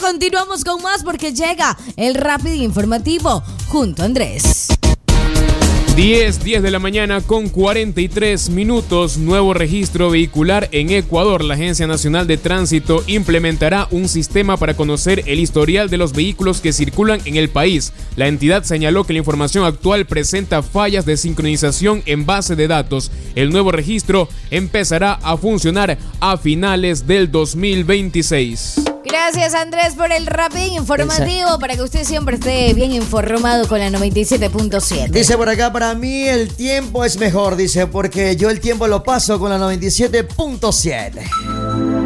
continuamos con más porque llega el Rápido Informativo junto a Andrés. 10 de la mañana con 43 minutos. Nuevo registro vehicular en Ecuador. La Agencia Nacional de Tránsito implementará un sistema para conocer el historial de los vehículos que circulan en el país. La entidad señaló que la información actual presenta fallas de sincronización en base de datos. El nuevo registro empezará a funcionar a finales del 2026. Gracias, Andrés, por el Rápido Informativo, para que usted siempre esté bien informado con la 97.7. Dice por acá, para mí el tiempo es mejor, dice, porque yo el tiempo lo paso con la 97.7.